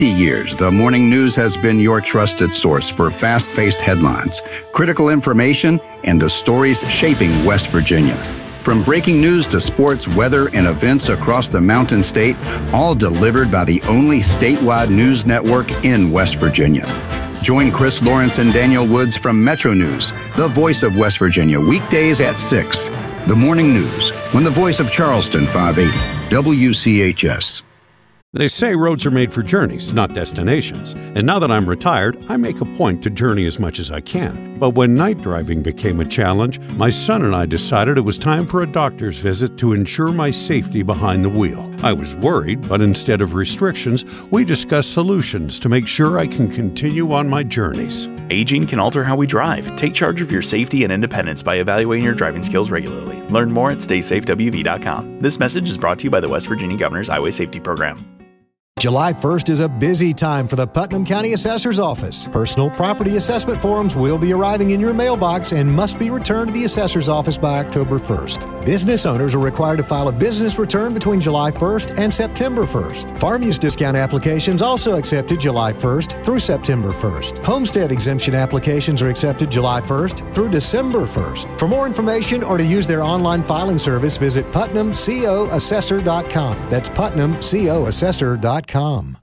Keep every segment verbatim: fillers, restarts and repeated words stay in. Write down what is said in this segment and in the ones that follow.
years, the Morning News has been your trusted source for fast-paced headlines, critical information, and the stories shaping West Virginia. From breaking news to sports, weather, and events across the Mountain State, all delivered by the only statewide news network in West Virginia. Join Chris Lawrence and Daniel Woods from Metro News, the voice of West Virginia, weekdays at six. The Morning News, on the voice of Charleston, five eighty, W C H S. They say roads are made for journeys, not destinations. And now that I'm retired, I make a point to journey as much as I can. But when night driving became a challenge, my son and I decided it was time for a doctor's visit to ensure my safety behind the wheel. I was worried, but instead of restrictions, we discussed solutions to make sure I can continue on my journeys. Aging can alter how we drive. Take charge of your safety and independence by evaluating your driving skills regularly. Learn more at stay safe w v dot com. This message is brought to you by the West Virginia Governor's Highway Safety Program. July first is a busy time for the Putnam County Assessor's Office. Personal property assessment forms will be arriving in your mailbox and must be returned to the Assessor's Office by October first. Business owners are required to file a business return between July first and September first. Farm use discount applications also accepted July first through September first. Homestead exemption applications are accepted July first through December first. For more information or to use their online filing service, visit putnam co assessor dot com. That's putnam co assessor dot com.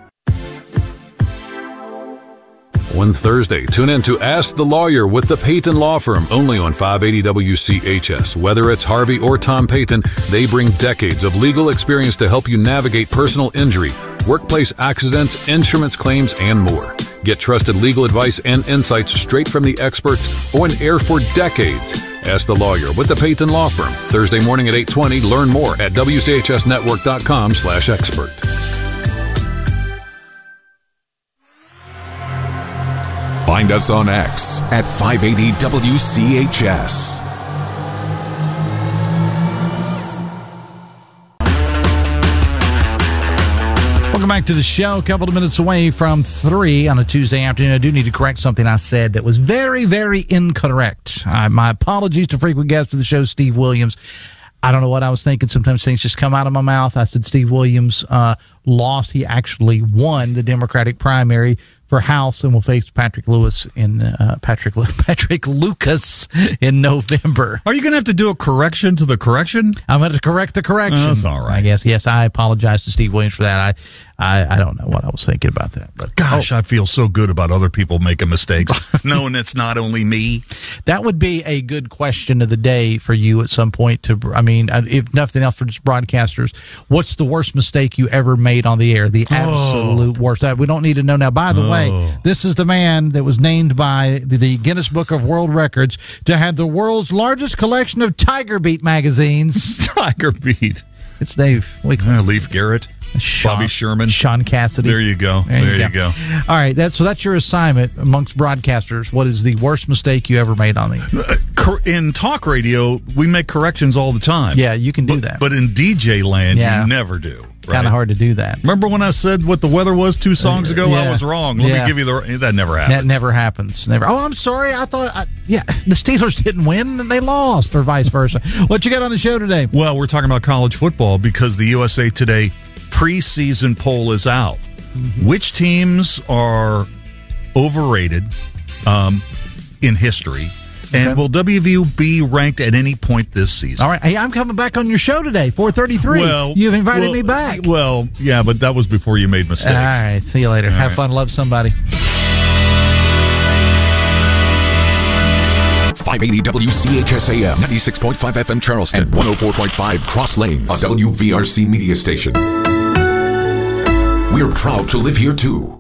One Thursday, tune in to Ask the Lawyer with the Payton Law Firm, only on five eighty W C H S. Whether it's Harvey or Tom Payton, they bring decades of legal experience to help you navigate personal injury, workplace accidents, insurance claims, and more. Get trusted legal advice and insights straight from the experts on air for decades. Ask the Lawyer with the Payton Law Firm, Thursday morning at eight twenty. Learn more at w c h s network dot com slash expert. Find us on X at five eighty W C H S. Welcome back to the show. A couple of minutes away from three on a Tuesday afternoon. I do need to correct something I said that was very, very incorrect. Uh, my apologies to frequent guest of the show, Steve Williams. I don't know what I was thinking. Sometimes things just come out of my mouth. I said Steve Williams uh, lost. He actually won the Democratic primary for House and will face Patrick Lewis in uh, Patrick Patrick Lucas in November. Are you going to have to do a correction to the correction? I'm going to correct the correction. Oh, that's all right. I guess. Yes, I apologize to Steve Williams for that. I I, I don't know what I was thinking about that. But gosh, oh. I feel so good about other people making mistakes, knowing it's not only me. That would be a good question of the day for you at some point. To I mean, if nothing else for just broadcasters, what's the worst mistake you ever made on the air? The absolute oh. worst. We don't need to know now. By the oh. way. This is the man that was named by the Guinness Book of World Records to have the world's largest collection of Tiger Beat magazines. Tiger Beat. It's Dave. Uh, Leif Garrett. Sean, Bobby Sherman. Sean Cassidy. There you go. There, there you, you go. go. All right. That, so that's your assignment amongst broadcasters. What is the worst mistake you ever made on the air? In talk radio, we make corrections all the time. Yeah, you can do but, that. But in D J land, yeah. you never do. Right? Kind of hard to do that. Remember when I said what the weather was two songs ago? Yeah. I was wrong. Let yeah. me give you the... That never happens. That never happens. Never. Oh, I'm sorry. I thought... I, yeah, the Steelers didn't win and they lost, or vice versa. What you got on the show today? Well, we're talking about college football because the U S A Today preseason poll is out. Mm-hmm. Which teams are overrated um, in history? And okay. will W V U be ranked at any point this season? All right. Hey, I'm coming back on your show today, four thirty-three. Well, You've invited well, me back. Well, yeah, but that was before you made mistakes. All right. See you later. All Have right. fun. Love somebody. five eighty W C H S A M, ninety-six point five F M Charleston, and one oh four point five Cross Lanes, a W V R C media station. We're proud to live here, too.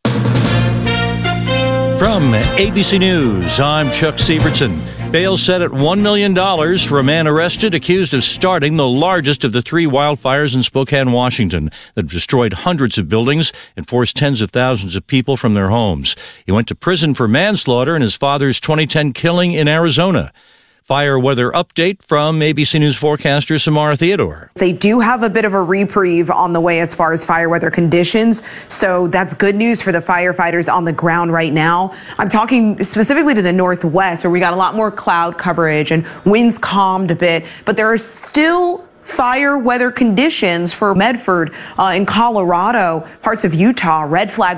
From A B C News, I'm Chuck Sievertson. Bail set at one million dollars for a man arrested accused of starting the largest of the three wildfires in Spokane, Washington, that destroyed hundreds of buildings and forced tens of thousands of people from their homes. He went to prison for manslaughter in his father's twenty ten killing in Arizona. Fire weather update from A B C News forecaster Samara Theodore. They do have a bit of a reprieve on the way as far as fire weather conditions, so that's good news for the firefighters on the ground right now. I'm talking specifically to the northwest, where we got a lot more cloud coverage and winds calmed a bit, but there are still fire weather conditions for Medford uh, in Colorado, parts of Utah, red flag